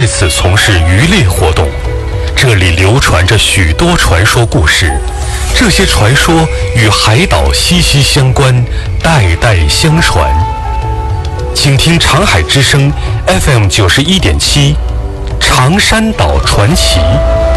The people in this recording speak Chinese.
此从事渔猎活动，这里流传着许多传说故事，这些传说与海岛息息相关，代代相传。请听长海之声 FM 91.7，长山岛传奇。